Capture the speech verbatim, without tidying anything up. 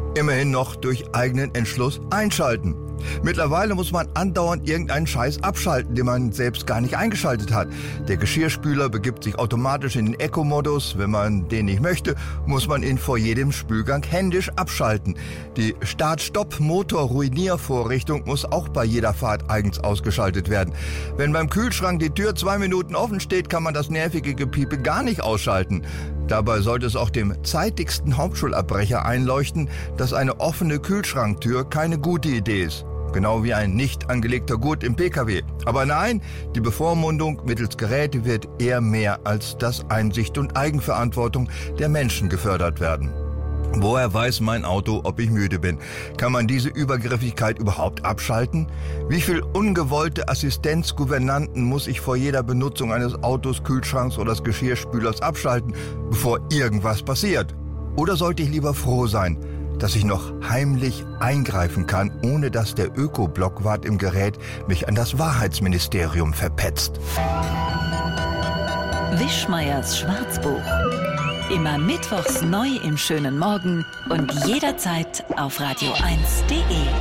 Immerhin noch durch eigenen Entschluss einschalten. Mittlerweile muss man andauernd irgendeinen Scheiß abschalten, den man selbst gar nicht eingeschaltet hat. Der Geschirrspüler begibt sich automatisch in den Eco-Modus. Wenn man den nicht möchte, muss man ihn vor jedem Spülgang händisch abschalten. Die Start-Stopp-Motor-Ruiniervorrichtung muss auch bei jeder Fahrt eigens ausgeschaltet werden. Wenn beim Kühlschrank die Tür zwei Minuten offen steht, kann man das nervige Gepiepe gar nicht ausschalten. Dabei sollte es auch dem zeitigsten Hauptschulabbrecher einleuchten, dass eine offene Kühlschranktür keine gute Idee ist. Genau wie ein nicht angelegter Gurt im P K W. Aber nein, die Bevormundung mittels Geräte wird eher mehr als dass Einsicht und Eigenverantwortung der Menschen gefördert werden. Woher weiß mein Auto, ob ich müde bin? Kann man diese Übergriffigkeit überhaupt abschalten? Wie viel ungewollte Assistenzgouvernanten muss ich vor jeder Benutzung eines Autos, Kühlschranks oder des Geschirrspülers abschalten, bevor irgendwas passiert? Oder sollte ich lieber froh sein, dass ich noch heimlich eingreifen kann, ohne dass der Öko-Blockwart im Gerät mich an das Wahrheitsministerium verpetzt? Wischmeiers Schwarzbuch. Immer mittwochs neu im schönen Morgen und jederzeit auf radio eins punkt de.